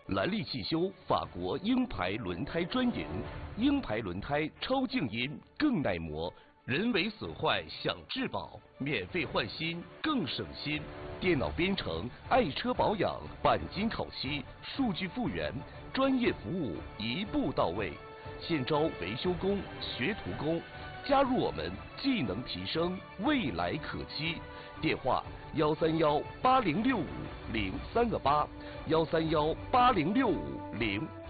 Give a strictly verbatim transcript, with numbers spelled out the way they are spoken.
兰利汽修法国鹰牌轮胎专营，鹰牌轮胎超静音，更耐磨，人为损坏享质保，免费换新更省心。电脑编程、爱车保养、钣金烤漆、数据复原，专业服务一步到位。现招维修工、学徒工，加入我们，技能提升，未来可期。电话：幺三幺八零六五零三个八，幺三幺八零六五零。